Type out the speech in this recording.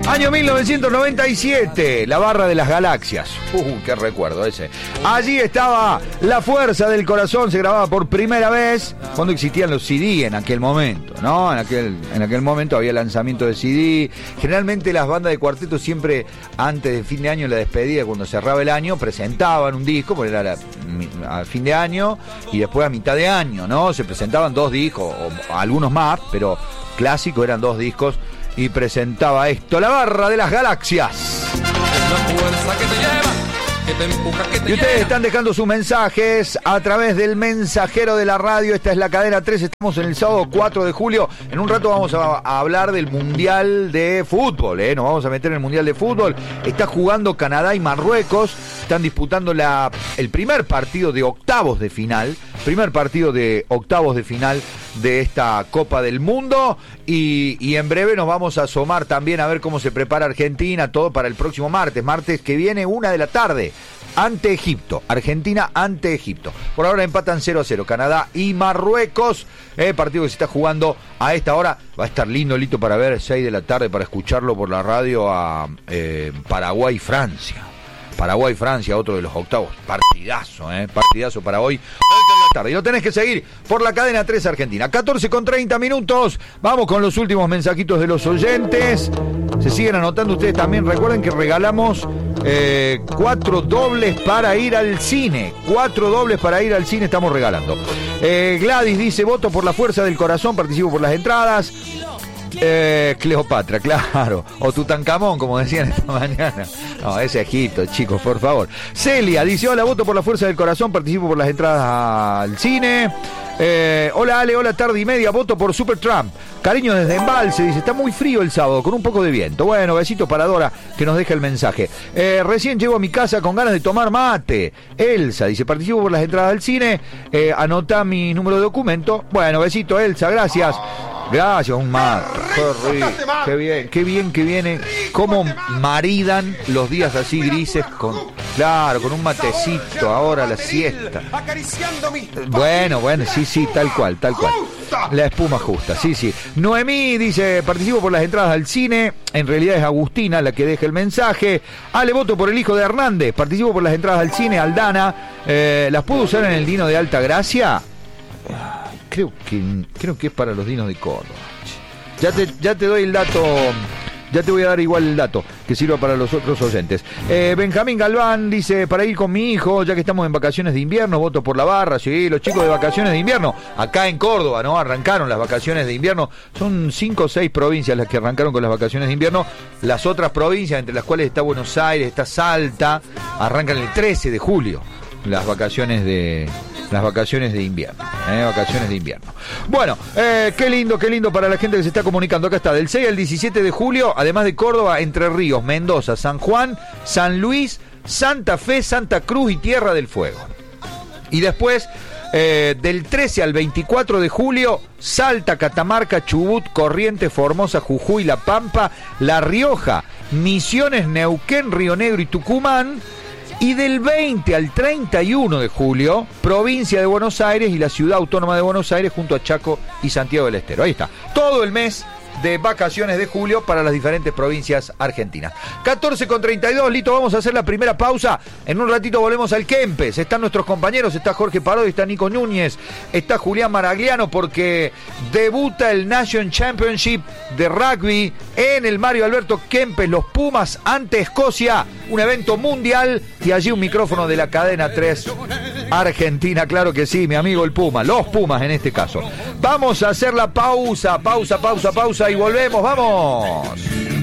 Año 1997, la barra de las galaxias. Qué recuerdo ese. Allí estaba La Fuerza del Corazón, se grababa por primera vez cuando existían los CD en aquel momento, ¿no? En aquel momento había lanzamiento de CD. Generalmente las bandas de cuarteto siempre antes de fin de año, en la despedida, cuando cerraba el año, presentaban un disco, porque era a fin de año y después a mitad de año, ¿no? Se presentaban 2 discos, o algunos más, pero clásico eran 2 discos. Y presentaba esto, La Barra de las Galaxias. Es la fuerza que te lleva, que te empuja, que te Y ustedes llena. están dejando sus mensajes a través del mensajero de la radio. Esta es la cadena 3, estamos en el sábado 4 de julio. En un rato vamos a hablar del Mundial de Fútbol, Nos vamos a meter en el Mundial de Fútbol. Está jugando Canadá y Marruecos. Están disputando el primer partido de octavos de final. De esta Copa del Mundo. Y en breve nos vamos a asomar también a ver cómo se prepara Argentina, todo para el próximo martes que viene, 1 de la tarde. Ante Egipto, Argentina ante Egipto. Por ahora empatan 0-0 Canadá y Marruecos, partido que se está jugando a esta hora. Va a estar lindo, Lito, para ver 6 de la tarde, para escucharlo por la radio a Paraguay-Francia. Paraguay-Francia, otro de los octavos. Partidazo para hoy. Y lo tenés que seguir por la cadena 3 Argentina. 14:30. Vamos con los últimos mensajitos de los oyentes. Se siguen anotando ustedes también. Recuerden que regalamos 4 dobles para ir al cine. 4 dobles para ir al cine estamos regalando. Gladys dice: voto por La Fuerza del Corazón, participo por las entradas. Cleopatra, claro. O Tutankamón, como decían esta mañana. No, ese Egipto, chicos, por favor. Celia dice: hola, voto por La Fuerza del Corazón, participo por las entradas al cine. Hola Ale, hola tarde y media, voto por Supertramp. Cariño desde Embalse, dice: está muy frío el sábado, con un poco de viento. Bueno, besitos para Dora, que nos deja el mensaje. Recién llego a mi casa con ganas de tomar mate. Elsa dice: participo por las entradas al cine. Anota mi número de documento. Bueno, besito Elsa, gracias. Gracias, un mate. Qué bien que viene. Cómo maridan los días así grises con un matecito ahora, la siesta. Bueno, sí, tal cual. La espuma justa, sí. Noemí dice: participo por las entradas al cine. En realidad es Agustina la que deja el mensaje. Ale, voto por el hijo de Hernández. Participo por las entradas al cine. Aldana, ¿las puedo usar en el Dino de Alta Gracia? Creo que es para los dinos de Córdoba. Ya te doy el dato. Ya te voy a dar igual el dato que sirva para los otros oyentes. Benjamín Galván dice: para ir con mi hijo, ya que estamos en vacaciones de invierno, voto por La Barra. Sí, los chicos de vacaciones de invierno, acá en Córdoba, ¿no? Arrancaron las vacaciones de invierno. Son 5 o 6 provincias las que arrancaron con las vacaciones de invierno. Las otras provincias, entre las cuales está Buenos Aires, está Salta, arrancan el 13 de julio. Las vacaciones de invierno. Vacaciones de invierno. Bueno, qué lindo para la gente que se está comunicando. Acá está, del 6 al 17 de julio, además de Córdoba, Entre Ríos, Mendoza, San Juan, San Luis, Santa Fe, Santa Cruz y Tierra del Fuego. Y después, del 13 al 24 de julio, Salta, Catamarca, Chubut, Corrientes, Formosa, Jujuy, La Pampa, La Rioja, Misiones, Neuquén, Río Negro y Tucumán. Y del 20 al 31 de julio, provincia de Buenos Aires y la ciudad autónoma de Buenos Aires junto a Chaco y Santiago del Estero. Ahí está, todo el mes de vacaciones de julio para las diferentes provincias argentinas. 14:32, Lito, vamos a hacer la primera pausa. En un ratito volvemos al Kempes. Están nuestros compañeros, está Jorge Parodi, está Nico Núñez, está Julián Maragliano, porque debuta el Nation Championship de rugby en el Mario Alberto Kempes, los Pumas ante Escocia, un evento mundial, y allí un micrófono de la cadena 3 Argentina, claro que sí, mi amigo el Puma, los Pumas en este caso. Vamos a hacer la pausa y volvemos, ¡vamos!